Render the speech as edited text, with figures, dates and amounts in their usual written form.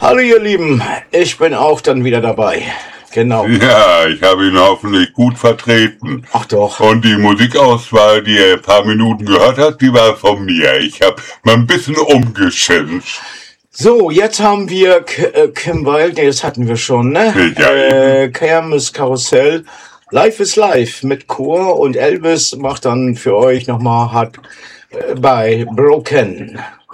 Hallo ihr Lieben, ich bin auch dann wieder dabei. Genau. Ja, ich habe ihn hoffentlich gut vertreten. Ach doch. Und die Musikauswahl, die er ein paar Minuten gehört hat, die war von mir. Ich habe mal ein bisschen umgeschimpft. So, jetzt haben wir Kim Wilde, das hatten wir schon, ne? Ja, Kermes Karussell. Life is Life mit Chor und Elvis macht dann für euch nochmal hart bei Broken.